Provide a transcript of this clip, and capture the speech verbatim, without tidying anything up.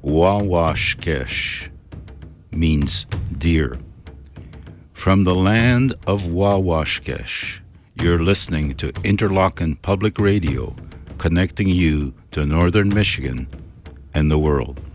Wawashkesh means deer. From the land of Wawashkesh, you're listening to Interlochen Public Radio, connecting you to northern Michigan and the world.